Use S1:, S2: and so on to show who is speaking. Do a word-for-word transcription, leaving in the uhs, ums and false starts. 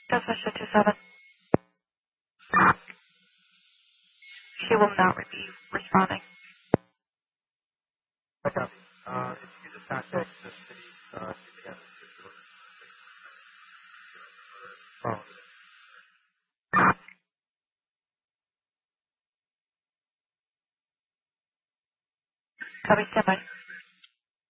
S1: Delta two seven. She will not be responding.
S2: Okay. Uh, if you could just contact the city, uh, again, phone.
S1: Copy, stand by.